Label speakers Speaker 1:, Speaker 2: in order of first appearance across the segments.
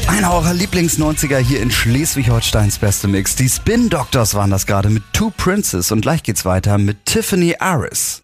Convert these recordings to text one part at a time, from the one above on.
Speaker 1: Einer eurer Lieblings-90er hier in Schleswig-Holsteins beste Mix. Die Spin Doctors waren das gerade mit Two Princes und gleich geht's weiter mit Tiffany Aris.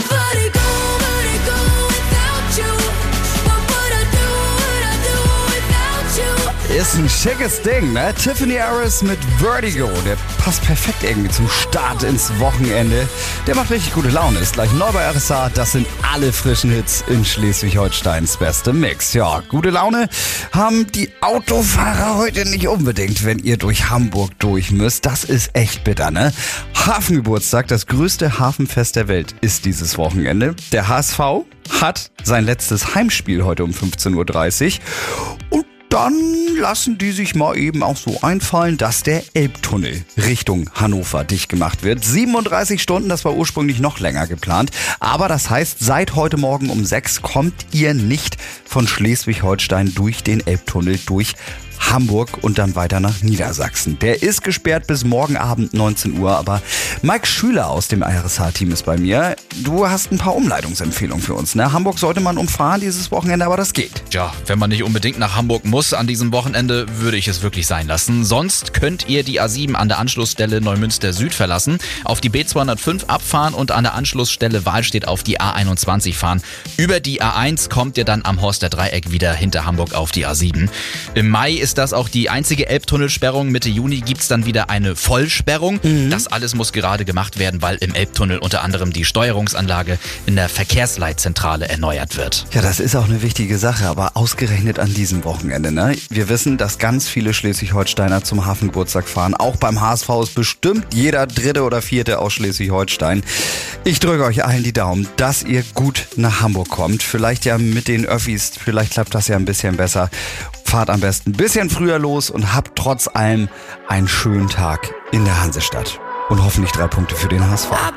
Speaker 1: Ist ein schickes Ding, ne? Tiffany Aris mit Vertigo. Der passt perfekt irgendwie zum Start ins Wochenende. Der macht richtig gute Laune. Ist gleich neu bei RSA. Das sind alle frischen Hits in Schleswig-Holsteins beste Mix. Ja, gute Laune haben die Autofahrer heute nicht unbedingt, wenn ihr durch Hamburg durch müsst. Das ist echt bitter, ne? Hafengeburtstag, das größte Hafenfest der Welt, ist dieses Wochenende. Der HSV hat sein letztes Heimspiel heute um 15:30 Uhr. Und dann lassen die sich mal eben auch so einfallen, dass der Elbtunnel Richtung Hannover dicht gemacht wird. 37 Stunden, das war ursprünglich noch länger geplant. Aber das heißt, seit heute Morgen um 6 kommt ihr nicht von Schleswig-Holstein durch den Elbtunnel durch Hamburg und dann weiter nach Niedersachsen. Der ist gesperrt bis morgen Abend 19 Uhr, aber Mike Schüler aus dem RSH-Team ist bei mir. Du hast ein paar Umleitungsempfehlungen für uns, ne? Hamburg sollte man umfahren dieses Wochenende, aber das geht.
Speaker 2: Ja, wenn man nicht unbedingt nach Hamburg muss an diesem Wochenende, würde ich es wirklich sein lassen. Sonst könnt ihr die A7 an der Anschlussstelle Neumünster Süd verlassen, auf die B205 abfahren und an der Anschlussstelle Wahlstedt auf die A21 fahren. Über die A1 kommt ihr dann am Horster Dreieck wieder hinter Hamburg auf die A7. Im Mai ist das auch die einzige Elbtunnelsperrung. Mitte Juni gibt's dann wieder eine Vollsperrung. Das alles muss gerade gemacht werden, weil im Elbtunnel unter anderem die Steuerungsanlage in der Verkehrsleitzentrale erneuert wird.
Speaker 1: Ja, das ist auch eine wichtige Sache, aber ausgerechnet an diesem Wochenende, ne? Wir wissen, dass ganz viele Schleswig-Holsteiner zum Hafengeburtstag fahren. Auch beim HSV ist bestimmt jeder Dritte oder Vierte aus Schleswig-Holstein. Ich drücke euch allen die Daumen, dass ihr gut nach Hamburg kommt. Vielleicht ja mit den Öffis, vielleicht klappt das ja ein bisschen besser. Fahrt am besten ein bisschen früher los und habt trotz allem einen schönen Tag in der Hansestadt. Und hoffentlich 3 Punkte für den HSV.